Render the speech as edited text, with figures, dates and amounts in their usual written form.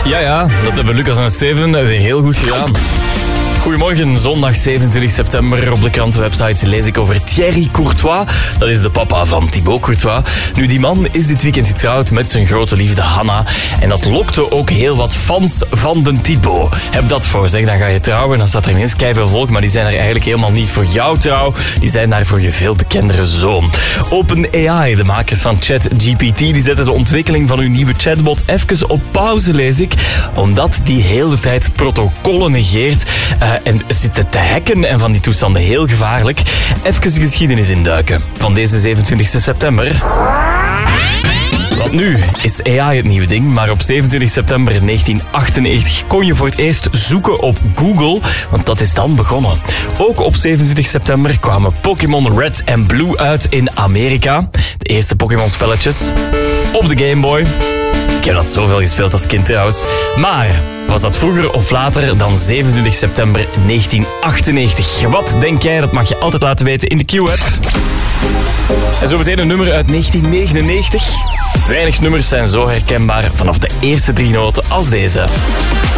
Ja, dat hebben Lucas en Steven weer heel goed gedaan. Goedemorgen, zondag 27 september. Op de krantenwebsites lees ik over Thierry Courtois. Dat is de papa van Thibaut Courtois. Nu, die man is dit weekend getrouwd met zijn grote liefde Hanna. En dat lokte ook heel wat fans van de Thibaut. Heb dat voor, zeg, dan ga je trouwen en dan staat er ineens keiveel volk, maar die zijn er eigenlijk helemaal niet voor jouw trouw. Die zijn daar voor je veel bekendere zoon. OpenAI, de makers van ChatGPT, die zetten de ontwikkeling van hun nieuwe chatbot even op pauze, lees ik. Omdat die heel de tijd protocollen negeert en zitten te hacken en van die toestanden heel gevaarlijk. Even de geschiedenis induiken van deze 27 september. Want nu is AI het nieuwe ding, maar op 27 september 1998 kon je voor het eerst zoeken op Google, want dat is dan begonnen. Ook op 27 september kwamen Pokémon Red en Blue uit in Amerika. De eerste Pokémon-spelletjes op de Game Boy. Ik heb dat zoveel gespeeld als kind trouwens. Maar was dat vroeger of later dan 27 september 1998? Wat denk jij? Dat mag je altijd laten weten in de Q-app. En zo meteen een nummer uit 1999. Weinig nummers zijn zo herkenbaar vanaf de eerste 3 noten als deze.